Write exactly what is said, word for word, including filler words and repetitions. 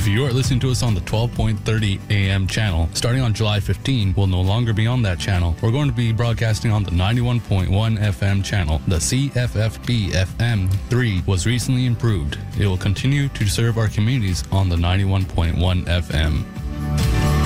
If you are listening to us on the twelve point thirty A M channel, starting on July fifteenth, we'll no longer be on that channel. We're going to be broadcasting on the ninety-one point one F M channel. The C F F B F M three was recently improved. It will continue to serve our communities on the ninety-one point one F M.